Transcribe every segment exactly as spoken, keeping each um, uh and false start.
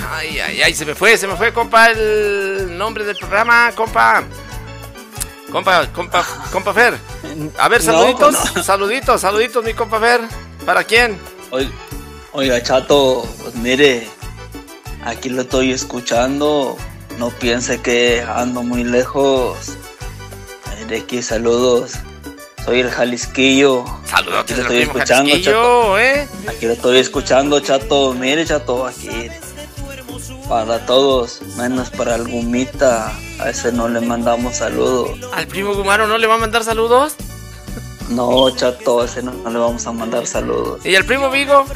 Ay, ay, ay, se me fue, se me fue, compa, el nombre del programa, compa. Compa, compa, compa Fer. A ver, saluditos, no, no. saluditos, saluditos, mi compa Fer. ¿Para quién? Oiga, oiga, Chato, pues mire, aquí lo estoy escuchando. No piense que ando muy lejos. De aquí, saludos. Soy el Jalisquillo. Saludos, aquí lo estoy escuchando, Chato. ¿eh? Aquí lo estoy escuchando, Chato. Mire, Chato, aquí. Para todos, menos para el Gumita. A ese no le mandamos saludos. ¿Al primo Gumaro no le va a mandar saludos? No, Chato, a ese no, no le vamos a mandar saludos. ¿Y al primo Vigo?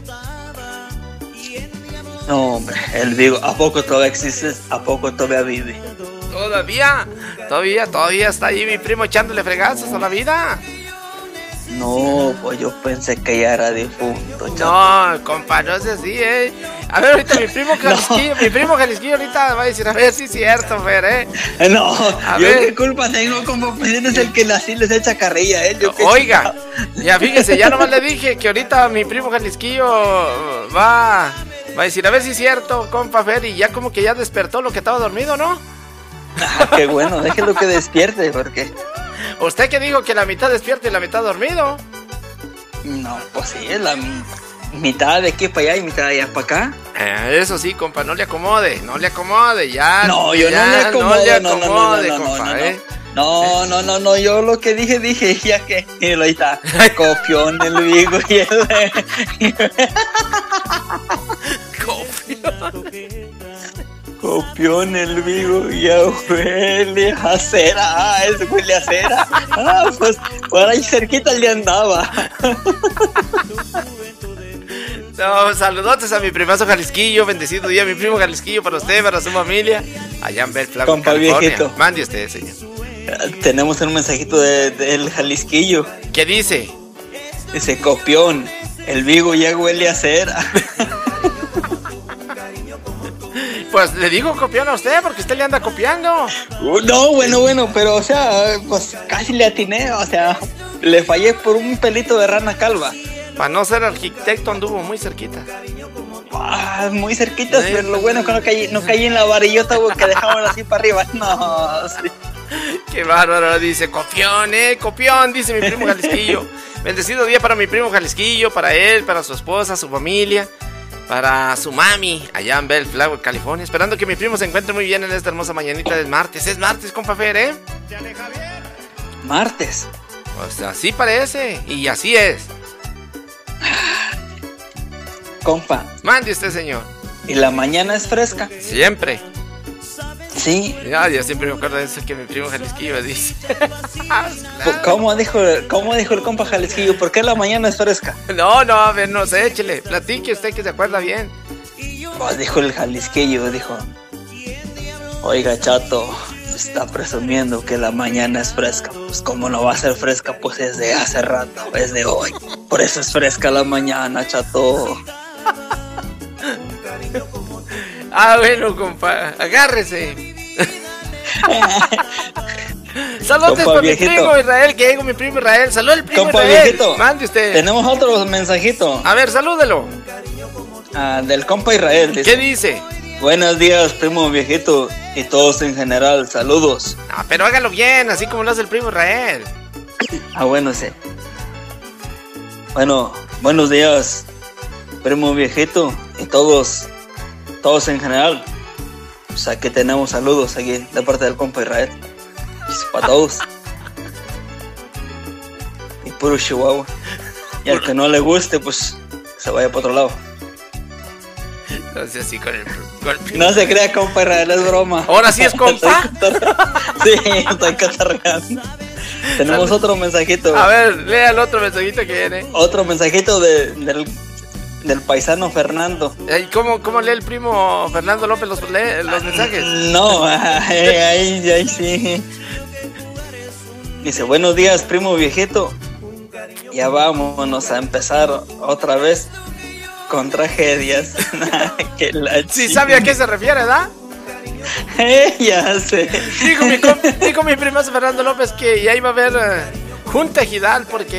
No, hombre, el Vigo, ¿a poco todavía existe? ¿A poco todavía vive? ¿Todavía? ¿Todavía? ¿Todavía está ahí mi primo echándole fregazos a la vida? No, pues yo pensé que ya era difunto, Chato. No, compa, no es así, eh. A ver, ahorita mi primo Jalisquillo, no. mi primo Jalisquillo ahorita va a decir, a ver si es cierto, Fer, eh. No, a yo ver. qué culpa tengo, como pues es el que así les echa carrilla, eh. Yo Oiga, ya fíjese, ya nomás le dije que ahorita mi primo Jalisquillo va, va a decir, a ver si es cierto, compa Fer, y ya como que ya despertó lo que estaba dormido, ¿no? Ah, qué bueno, déjelo que despierte, porque... ¿Usted que dijo que la mitad despierta y la mitad dormido? No, pues sí, es la mitad de aquí para allá y mitad de allá para acá. Eh, eso sí, compa, no le acomode, no le acomode, ya. No, yo ya, no le acomodo, no le acomode, no, no, no, compa, no, no, eh. No, no, no, no, yo lo que dije, dije, ya que ahí está, copión el Vigo y el... Copión. Copión el Vigo, ya huele a cera. Ah, es huele a cera. Ah, pues por ahí cerquita le andaba. No, saludotes a mi primazo Jalisquillo, bendecido día, mi primo Jalisquillo, para usted, para su familia, allá en Bell Flag, Compa California. Viejito. Mande usted, señor. Tenemos un mensajito del de, Jalisquillo. ¿Qué dice? Dice, copión, el Vigo ya huele a cera. Pues le digo copión a usted porque usted le anda copiando. Uh, no, bueno, bueno, pero o sea, pues casi le atiné, o sea, le fallé por un pelito de rana calva. Para no ser arquitecto anduvo muy cerquita. Ah, muy cerquita, sí, pero lo bueno es que no caí, no caí en la varillota que dejaban así para arriba. No, sí. Qué bárbaro, dice copión, eh, copión, dice mi primo Jalisquillo. Bendecido día para mi primo Jalisquillo, para él, para su esposa, su familia, para su mami, allá en Bell Flower, California. Esperando que mi primo se encuentre muy bien en esta hermosa mañanita del martes. Es martes, compa Fer, ¿eh? Martes. Pues así parece, y así es. Compa. Mande usted, señor. ¿Y la mañana es fresca? Siempre. Sí. Ya, yo siempre me acuerdo de eso que mi primo Jalisquillo dice. Claro. ¿Cómo dijo, ¿Cómo dijo el compa Jalisquillo? ¿Por qué la mañana es fresca? No, no, a ver, no sé, échele. Platique usted que se acuerda bien. Pues dijo el Jalisquillo, dijo: oiga, chato, está presumiendo que la mañana es fresca. Pues como no va a ser fresca, pues es de hace rato, es de hoy. Por eso es fresca la mañana, chato. Ah, bueno, compa, agárrese. Saludos para mi primo Israel, que llegó mi primo Israel. Salud el primo compa Israel. Viejito. Mande usted. Tenemos otro mensajito. A ver, salúdelo. Ah, del compa Israel. Dice: ¿qué dice? Buenos días, primo viejito, y todos en general, saludos. Ah, pero hágalo bien, así como lo hace el primo Israel. Ah, bueno, sí. Bueno, buenos días, primo viejito, y todos, todos en general. O sea, que tenemos saludos aquí de parte del compa Israel. Pues, para todos. Y puro Chihuahua. Y al que no le guste, pues se vaya para otro lado. No sé, así con el, con el primo. No se crea, compa Israel, es broma. Ahora sí es compa. Sí, estoy catargando. Tenemos otro mensajito. A ver, lea el otro mensajito que viene. Otro mensajito de, del, del paisano Fernando. ¿Y cómo, cómo lee el primo Fernando López los, lee, los mensajes? No, ahí, ahí, ahí sí. Dice: buenos días, primo viejito. Ya vámonos a empezar otra vez con tragedias. Que la sí, ¿sabe a qué se refiere, verdad? Eh, ya sé. Dijo mi, dijo mi primazo Fernando López que ya iba a haber uh, junta ejidal porque